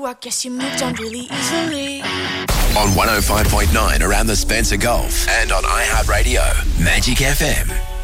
I guess you moved on really easily. On 105.9 around the Spencer Gulf and on iHeartRadio, Magic FM.